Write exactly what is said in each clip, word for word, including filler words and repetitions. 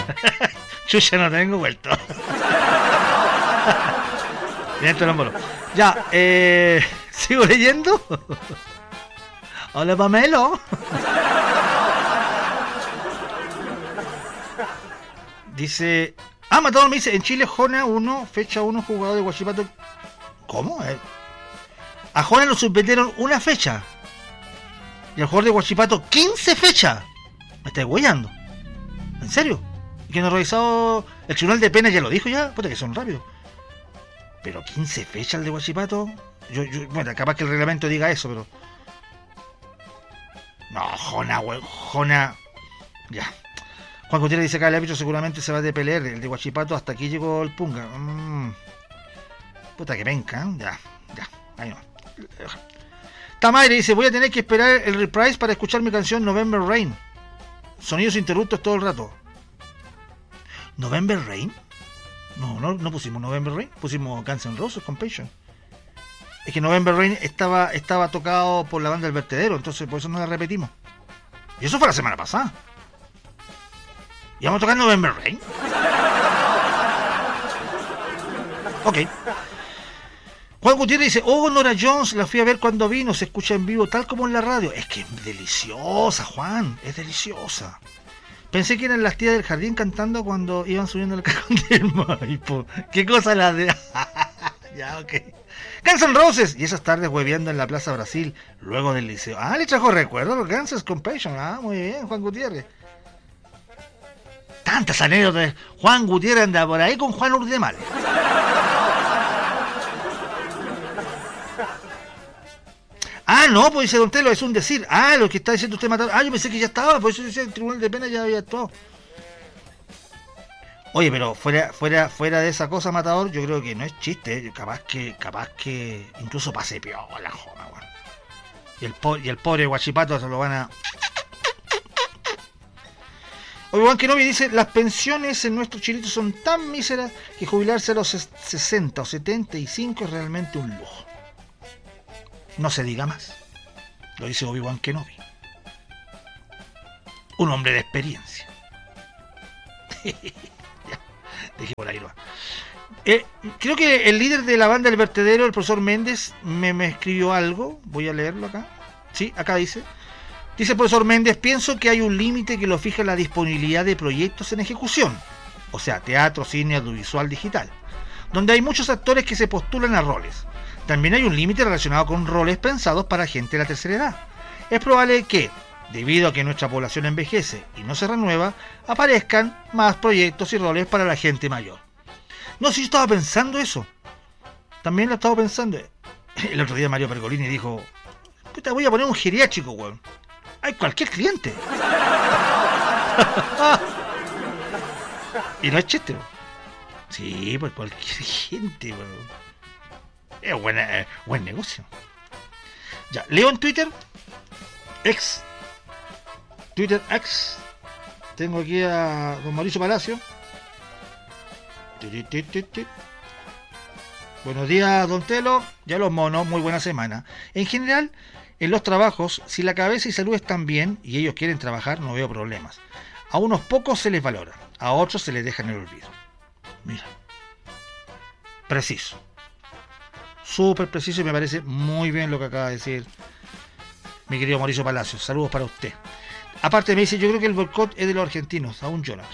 Chucha, no tengo vuelto. Dentro del Ya, eh, sigo leyendo. Hola, Pamelo. Dice... Ah, Matador me dice, en Chile, Jona uno, fecha uno, jugador de Huachipato... ¿Cómo? Eh? A Jona lo suspendieron una fecha. Y al jugador de Huachipato, quince fechas. Me estáis huellando. ¿En serio? ¿Y que no he revisado? El tribunal de pena ya lo dijo ya. Puta que son rápidos. Pero quince fechas el de Huachipato. Yo, yo, bueno, capaz que el reglamento diga eso, pero... No, Jona, we... Jona... Ya. Juan Gutiérrez dice acá, el árbitro seguramente se va de pelear. El de Huachipato hasta aquí llegó el Punga. Mm. Puta que venca, ¿eh? Ya, ya. Ahí no. Tamaire dice, voy a tener que esperar el reprise para escuchar mi canción November Rain. Sonidos interruptos todo el rato. ¿November Rain? No, no, no pusimos November Rain, pusimos Guns N' Roses Compassion. Es que November Rain estaba, estaba tocado por la banda El Vertedero, entonces por eso no la repetimos. Y eso fue la semana pasada. ¿Y vamos a tocar November Rain? Ok. Juan Gutiérrez dice, oh, Nora Jones, la fui a ver cuando vino, se escucha en vivo tal como en la radio. Es que es deliciosa, Juan, es deliciosa. Pensé que eran las tías del jardín cantando cuando iban subiendo el cajón del Maipo. ¿Qué cosa la de...? Ya, ok. Guns N' Roses, y esas tardes hueveando en la Plaza Brasil, luego del liceo. Ah, le trajo recuerdo los Guns N' Compassion. Ah, muy bien, Juan Gutiérrez. Tantas anécdotas. Juan Gutiérrez anda por ahí con Juan Urdemal. Ah, no, pues dice Don Telo, es un decir. Ah, lo que está diciendo usted Matador. Ah, yo pensé que ya estaba, por eso dice el Tribunal de Pena ya había actuado. Oye, pero fuera, fuera, fuera de esa cosa, Matador, yo creo que no es chiste, capaz que, capaz que incluso pase piola, joda, weón. Y el po y el pobre Huachipato se lo van a. Obi-Wan Kenobi dice, las pensiones en nuestro chilito son tan míseras que jubilarse a los sesenta o setenta y cinco es realmente un lujo. No se diga más. Lo dice Obi-Wan Kenobi. Un hombre de experiencia. Ya, dejé por ahí. Eh, creo que el líder de la banda El Vertedero, el profesor Méndez, me, me escribió algo. Voy a leerlo acá. Sí, acá dice. Dice el profesor Méndez, pienso que hay un límite que lo fija la disponibilidad de proyectos en ejecución. O sea, teatro, cine, audiovisual, digital. Donde hay muchos actores que se postulan a roles. También hay un límite relacionado con roles pensados para gente de la tercera edad. Es probable que, debido a que nuestra población envejece y no se renueva, aparezcan más proyectos y roles para la gente mayor. No sé si yo estaba pensando eso. También lo estaba pensando. El otro día Mario Pergolini dijo, puta, voy a poner un geriátrico, weón. Hay cualquier cliente. Y no es chiste, weón. Sí, pues cualquier gente, weón. Es buena, eh, buen negocio. Ya, leo en Twitter. Ex. Twitter ex. Tengo aquí a don Mauricio Palacio. Buenos días, don Telo. Ya los monos, muy buena semana. En general, en los trabajos, si la cabeza y salud están bien y ellos quieren trabajar, no veo problemas. A unos pocos se les valora, a otros se les deja en el olvido. Mira. Preciso. Súper preciso y me parece muy bien lo que acaba de decir mi querido Mauricio Palacios. Saludos para usted. Aparte me dice, yo creo que el boicot es de los argentinos, aún lloran.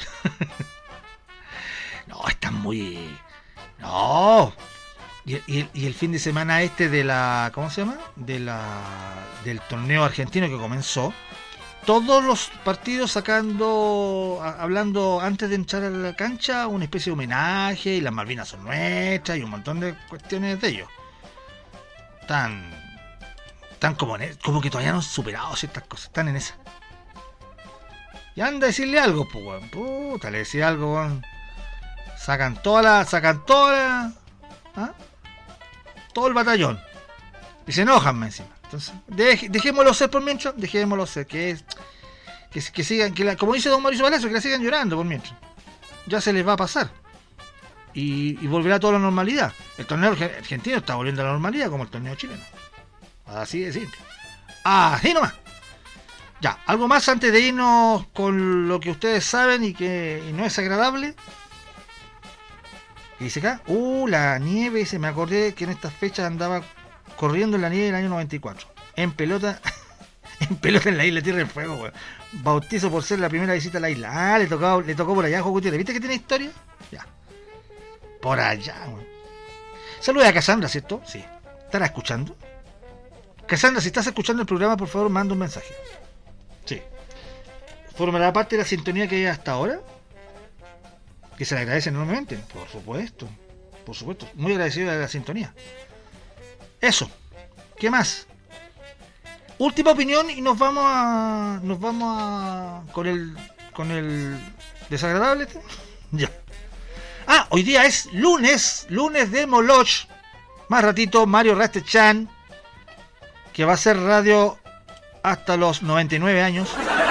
No, están muy... No. Y, y, y el fin de semana este de la... ¿Cómo se llama? De la del torneo argentino que comenzó. Todos los partidos sacando, hablando antes de entrar a la cancha, una especie de homenaje, y las Malvinas son nuestras, y un montón de cuestiones de ellos. Tan, tan como, en, como que todavía no han superado ciertas cosas, están en esa. Y anda a decirle algo, pues, weón. Puta, le decía algo, weón. Sacan toda la, sacan toda la, ¿ah? todo el batallón. Y se enojan encima. Entonces, dej, dejémoslo ser por mientras, dejémoslo ser, que, que, que sigan, que la, como dice don Mauricio Palacio, que la sigan llorando por mientras. Ya se les va a pasar. Y, y volverá toda la normalidad. El torneo argentino está volviendo a la normalidad como el torneo chileno. Así de simple. Así nomás. Ya, algo más antes de irnos con lo que ustedes saben y que y no es agradable. ¿Qué dice acá? Uh, la nieve, se me acordé que en estas fechas andaba corriendo en la nieve del año noventa y cuatro. En pelota, en pelota en la isla Tierra del Fuego, weón. Bautizo por ser la primera visita a la isla. Ah, le tocó, le tocó por allá, Juan Gutiérrez. ¿Viste que tiene historia? Ya. Por allá, weón. Saluda a Cassandra, ¿cierto? Sí. ¿Estará escuchando? Cassandra, si estás escuchando el programa, por favor, manda un mensaje. Sí. ¿Formará parte de la sintonía que hay hasta ahora? Que se le agradece enormemente. Por supuesto. Por supuesto. Muy agradecido de la sintonía. Eso. ¿Qué más? Última opinión y nos vamos a... Nos vamos a... Con el... Con el... Desagradable. Ya. Ah, hoy día es lunes. Lunes de Moloch. Más ratito, Mario Rastechan, que va a hacer radio hasta los noventa y nueve años,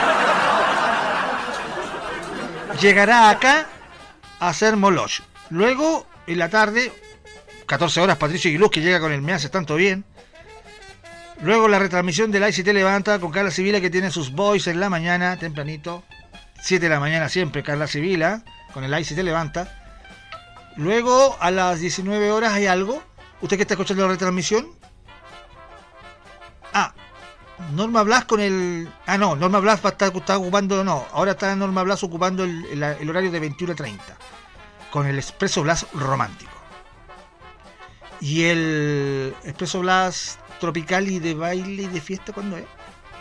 llegará acá a hacer Moloch. Luego, en la tarde, catorce horas, Patricio Aguiluz, que llega con el Me Hace Tanto Bien. Luego la retransmisión del I C T Levanta con Carla Sibila, que tiene sus boys en la mañana, tempranito. siete de la mañana siempre, Carla Sibila, con el I C T Levanta. Luego, a las diecinueve horas hay algo. ¿Usted que está escuchando la retransmisión? Ah, Norma Blas con el... Ah, no, Norma Blas va a estar, está ocupando... No, ahora está Norma Blas ocupando el, el, el horario de veintiuno a treinta. Con el Expreso Blas romántico. Y el Expreso Blas tropical y de baile y de fiesta, ¿cuándo es?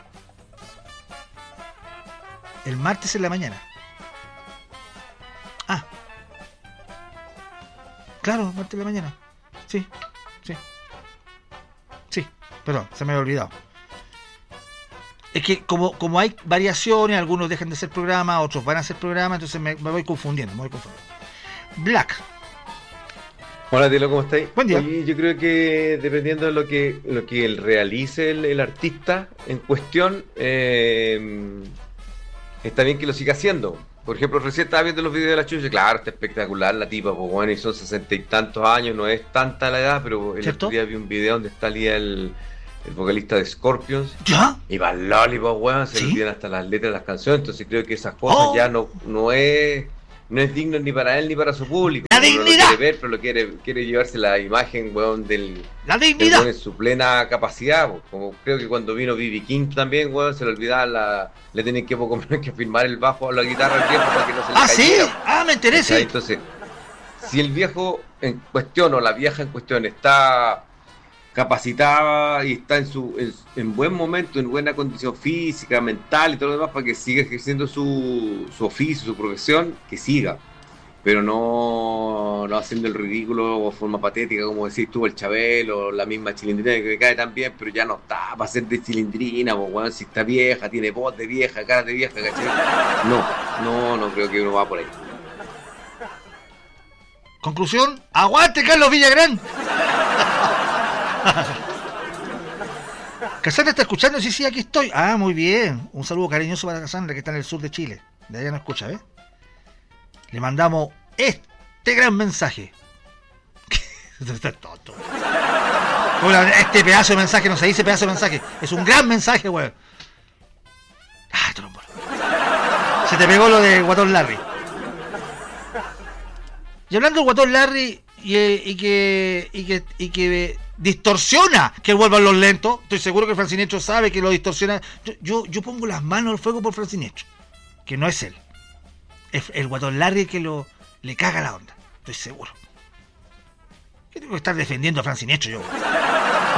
El martes en la mañana. Ah. Claro, martes en la mañana. Sí, sí. Sí, perdón, se me había olvidado. Es que como, como hay variaciones, algunos dejan de hacer programa, otros van a hacer programa, entonces me, me voy confundiendo, me voy confundiendo. Black. Hola, Tilo, ¿cómo estáis? Buen día. Oye, yo creo que dependiendo de lo que, lo que él realice el, el artista en cuestión, eh, está bien que lo siga haciendo. Por ejemplo, recién estaba viendo los videos de la Chucha, claro, está espectacular la tipa, pues bueno, y son sesenta y tantos años, no es tanta la edad, pero el ¿cierto? otro día vi un video donde salía el, el vocalista de Scorpions, ¿Ya? y va Lollipop, weón, se ¿Sí? le olvidan hasta las letras de las canciones, entonces creo que esas cosas Oh. ya no, no es... No es digno ni para él ni para su público. ¡La Uno dignidad! lo quiere ver, pero lo quiere, quiere llevarse la imagen, weón, del, ¡La del dignidad! weón en su plena capacidad. Po. Como creo que cuando vino B B King también, weón, se le olvidaba la... Le tenían que poco menos que firmar el bajo a la guitarra al viejo para que no se le ¡Ah, sí! cayera. ¡Ah, me enteré, ¿Cachai? sí! Entonces, si el viejo en cuestión o la vieja en cuestión está capacitada y está en su en, en buen momento, en buena condición física, mental y todo lo demás para que siga ejerciendo su, su oficio, su profesión, que siga. Pero no, no haciendo el ridículo o forma patética, como decís tú, el Chabelo, la misma Chilindrina que me cae tan bien, pero ya no está para ser de Chilindrina, pues, bueno, si está vieja, tiene voz de vieja, cara de vieja, ¿cachai? No, no, no creo que uno va por ahí. Conclusión, ¡aguante Carlos Villagrán! Cassandra está escuchando, sí, sí, aquí estoy. Ah, muy bien. Un saludo cariñoso para Cassandra, que está en el sur de Chile. De allá no escucha, ¿ves? Le mandamos este gran mensaje. Este es tonto. Este pedazo de mensaje no se dice pedazo de mensaje. Es un gran mensaje, weón. Ah, trombolo. Se te pegó lo de Guatón Larry. Y hablando de Guatón Larry y, y que y que y que distorsiona que vuelvan los lentos, estoy seguro que Francinecho sabe que lo distorsiona. Yo, yo, yo pongo las manos al fuego por Francinecho, que no es él. Es el Guatón Larry que lo le caga la onda, estoy seguro. ¿Qué tengo que estar defendiendo a Francinecho yo?